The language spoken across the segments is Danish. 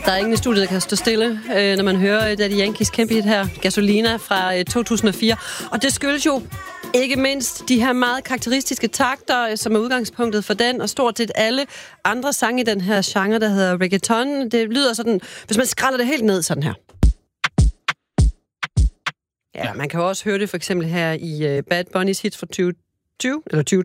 Der er ingen i studiet, der kan stå stille, når man hører Daddy Yankees kæmpe hit her, Gasolina fra 2004. Og det skyldes jo ikke mindst de her meget karakteristiske takter, som er udgangspunktet for den, og stort set alle andre sange i den her genre, der hedder reggaeton. Det lyder sådan, hvis man skræller det helt ned sådan her. Ja, man kan jo også høre det for eksempel her i Bad Bunny's hit fra 2022.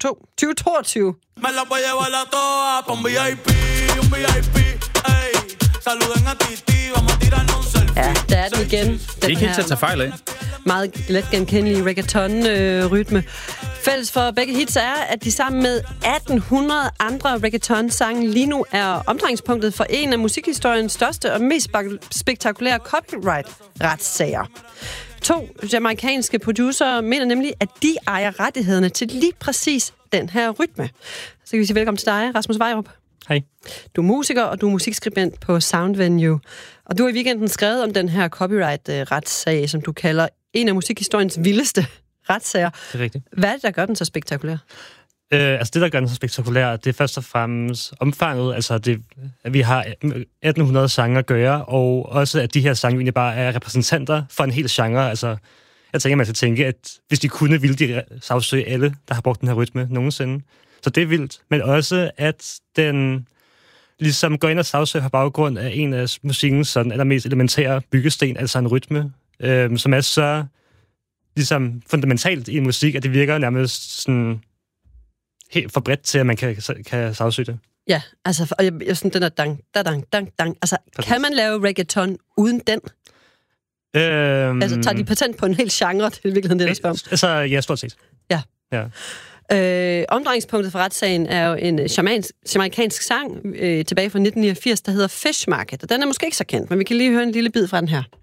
Ja, der er den igen. Det er ikke helt til at tage fejl af. Meget let genkendelige reggaeton-rytme. Fælles for begge hits er, at de sammen med 1800 andre reggaeton-sange lige nu er omdrejningspunktet for en af musikhistoriens største og mest spektakulære copyright-retssager. 2 jamaikanske producer mener nemlig, at de ejer rettighederne til lige præcis den her rytme. Så kan vi sige velkommen til dig, Rasmus Vejrup. Hej. Du er musiker, og du er musikskribent på Sound Venue. Og du har i weekenden skrevet om den her copyright-retssag, som du kalder en af musikhistoriens vildeste retssager. Det er rigtigt. Hvad er det, der gør den så spektakulær? Det, der gør den så spektakulær, det er først og fremmest omfanget. Altså, at vi har 1800 sange at gøre, og også, at de her sange egentlig bare er repræsentanter for en hel genre. Altså, jeg tænker, man skal tænke, at hvis de kunne, ville de sagsøge alle, der har brugt den her rytme nogensinde. Så det er vildt. Men også, at den ligesom går ind og sagsøger på baggrund af en af musikkens sådan allermest elementære byggesten, altså en rytme, som er så ligesom fundamentalt i musik, at det virker nærmest sådan helt for bredt til, at man kan sagsøge det. Ja, altså, og jeg sådan den der dang, dang. Altså, præcis. Kan man lave reggaeton uden den? Altså, tager de patent på en hel genre? Det er i virkeligheden det, der spørger om. Altså, ja, stort set. Ja. Omdrejningspunktet for retssagen er jo en jamaikansk sang tilbage fra 1989, der hedder Fish Market. Og den er måske ikke så kendt, men vi kan lige høre en lille bid fra den her.